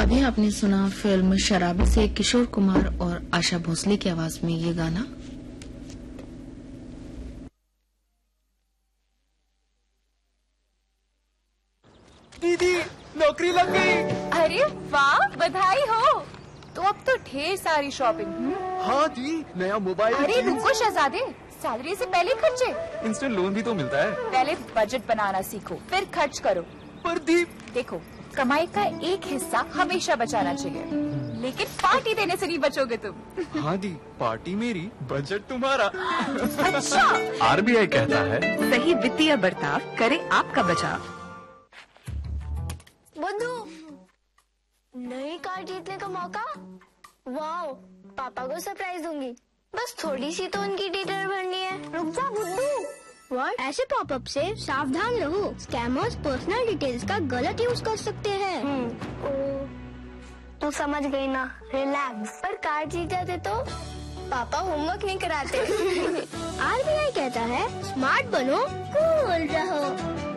अभी आपने सुना फिल्म शराबी से किशोर कुमार और आशा भोसले की आवाज में ये गाना। दीदी नौकरी लग गई। अरे वाह, बधाई हो। तो अब तो ढेर सारी शॉपिंग। हाँ दी, नया मोबाइल। अरे रुको शहजादे, सैलरी से पहले खर्चे। इंस्टेंट लोन भी तो मिलता है। पहले बजट बनाना सीखो, फिर खर्च करो। पर दी, देखो, कमाई का एक हिस्सा हमेशा बचाना चाहिए, लेकिन पार्टी देने से नहीं बचोगे तुम। हाँ दी, पार्टी मेरी, बजट तुम्हारा। अच्छा। आरबीआई कहता है सही वित्तीय बर्ताव करे आपका बचाव। बुद्धू, नई कार जीतने का मौका। वाओ, पापा को सरप्राइज दूंगी। बस थोड़ी सी तो उनकी डिटेल भरनी है। रुक जा बुद्धू। व्हाट? ऐसे पॉपअप से सावधान रहो, स्कैमर्स पर्सनल डिटेल्स का गलत यूज कर सकते हैं। तू समझ गई ना, रिलैक्स। पर कार जीत जाते तो पापा होमवर्क नहीं कराते। आरबीआई कहता है स्मार्ट बनो, कूल रहो।